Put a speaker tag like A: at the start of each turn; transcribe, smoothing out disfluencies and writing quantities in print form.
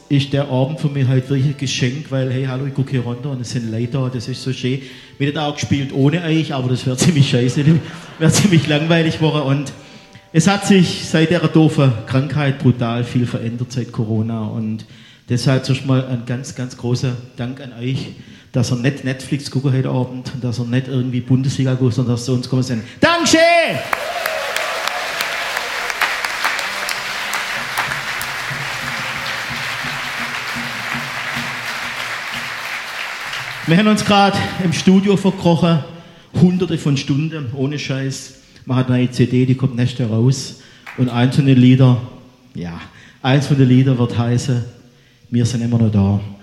A: ist der Abend für mich halt wirklich ein Geschenk, weil, hey, hallo, ich gucke hier runter und es sind Leute da, das ist so schön. Wir hätten auch gespielt ohne euch, aber das wäre ziemlich scheiße, wäre ziemlich langweilig geworden. Und es hat sich seit der doofen Krankheit brutal viel verändert, seit Corona. Und deshalb zuerst mal ein ganz, ganz großer Dank an euch, dass ihr nicht Netflix guckt heute Abend und dass ihr nicht irgendwie Bundesliga guckt, sondern dass ihr uns kommen sind. Dankeschön! Wir haben uns gerade im Studio verkrochen, hunderte von Stunden, ohne Scheiß. Man hat eine neue CD, die kommt nächstes Jahr raus. Und eins von den Liedern wird heißen, wir sind immer noch da.